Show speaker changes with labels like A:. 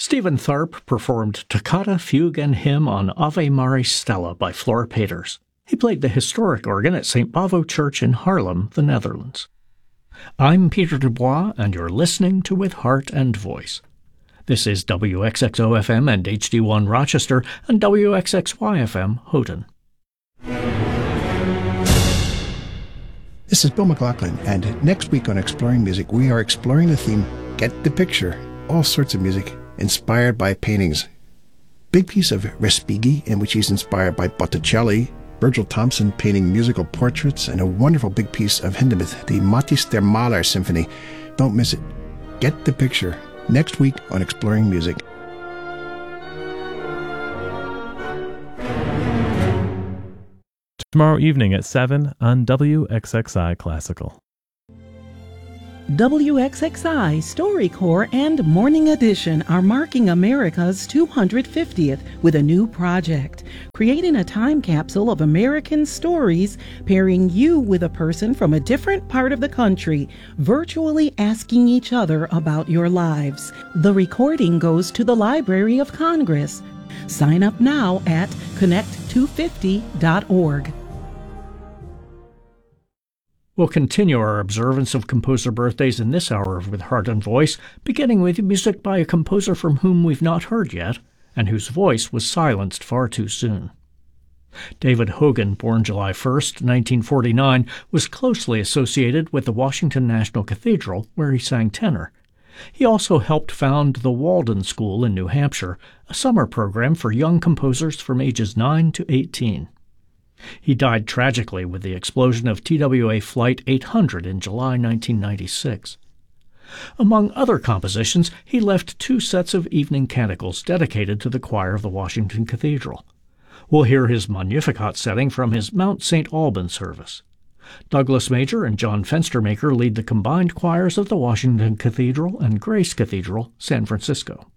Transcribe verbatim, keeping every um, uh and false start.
A: Stephen Tharp performed Toccata, Fugue, and Hymn on Ave Maris Stella by Flora Peters. He played the historic organ at Saint Bavo Church in Haarlem, the Netherlands. I'm Peter Dubois, and you're listening to With Heart and Voice. This is W X X O F M and H D one Rochester and W X X Y F M Houghton.
B: This is Bill McLaughlin, and next week on Exploring Music, we are exploring the theme, Get the Picture. All sorts of music inspired by paintings. Big piece of Respighi, in which he's inspired by Botticelli, Virgil Thompson painting musical portraits, and a wonderful big piece of Hindemith, the Matthäus der Maler Symphony. Don't miss it. Get the Picture. Next week on Exploring Music.
C: Tomorrow evening at seven on W X X I Classical.
D: W X X I, StoryCorps, and Morning Edition are marking America's two hundred fiftieth with a new project, creating a time capsule of American stories, pairing you with a person from a different part of the country, virtually asking each other about your lives. The recording goes to the Library of Congress. Sign up now at connect two fifty dot org.
A: We'll continue our observance of composer birthdays in this hour of With Heart and Voice, beginning with music by a composer from whom we've not heard yet, and whose voice was silenced far too soon. David Hogan, born July first, nineteen forty-nine, was closely associated with the Washington National Cathedral, where he sang tenor. He also helped found the Walden School in New Hampshire, a summer program for young composers from ages nine to eighteen. He died tragically with the explosion of T W A Flight eight hundred in July nineteen ninety-six. Among other compositions, he left two sets of evening canticles dedicated to the choir of the Washington Cathedral. We'll hear his Magnificat setting from his Mount Saint Alban service. Douglas Major and John Fenstermaker lead the combined choirs of the Washington Cathedral and Grace Cathedral, San Francisco.